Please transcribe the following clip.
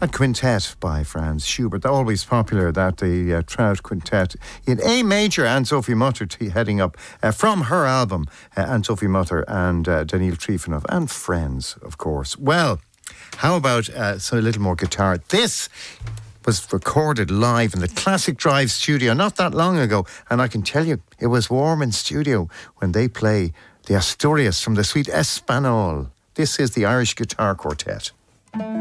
A quintet by Franz Schubert, always popular, that the Trout Quintet in A major, and Sophie Mutter heading up from her album, and Sophie Mutter and Daniil Trifonov and friends, of course. Well, how about a little more guitar? This was recorded live in the Classic Drive studio not that long ago, and I can tell you, it was warm in studio when they play the Asturias from the suite Espanol. This is the Irish Guitar Quartet.